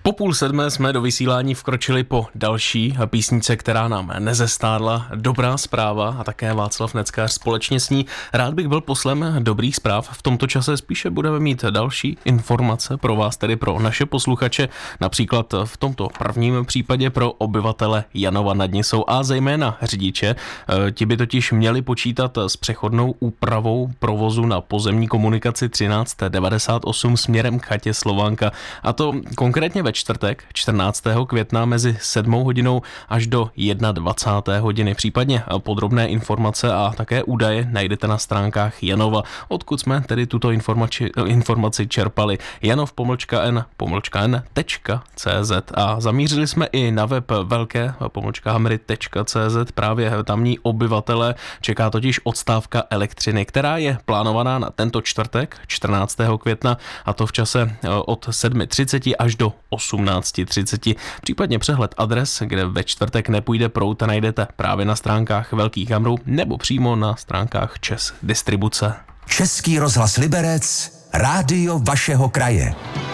Po 6:30 jsme do vysílání vkročili po další písnice, která nám nezestárla. Dobrá zpráva a také Václav Neckář společně s ní. Rád bych byl poslem dobrých zpráv. V tomto čase spíše budeme mít další informace pro vás, tedy pro naše posluchače. Například v tomto prvním případě pro obyvatele Janova nad Nisou a zejména řidiče. Ti by totiž měli počítat s přechodnou úpravou provozu na pozemní komunikaci 1398 směrem k chatě Slovanka. A to konkrétně ve čtvrtek 14. května mezi 7 hodinou až do 21. hodiny. Případně podrobné informace a také údaje najdete na stránkách Janova, odkud jsme tedy tuto informaci čerpali. janov-n.cz a zamířili jsme i na web velké-hamry.cz. Právě tamní obyvatele čeká totiž odstávka elektřiny, která je plánovaná na tento čtvrtek 14. května a to v čase od 7:30 až do 18:30. Případně přehled adres, kde ve čtvrtek nepůjde proud, najdete právě na stránkách Velkých Hamrů nebo přímo na stránkách ČEZ Distribuce. Český rozhlas Liberec, rádio vašeho kraje.